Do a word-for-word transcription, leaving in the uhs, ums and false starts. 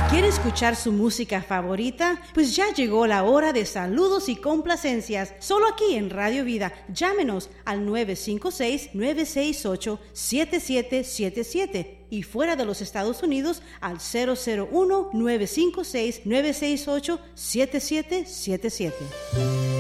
¿Quiere escuchar su música favorita? Pues ya llegó la hora de saludos y complacencias. Solo aquí en Radio Vida. Llámenos al nueve cinco seis, nueve seis ocho, siete siete siete siete y fuera de los Estados Unidos al cero cero uno, nueve cinco seis, nueve seis ocho, siete siete siete siete.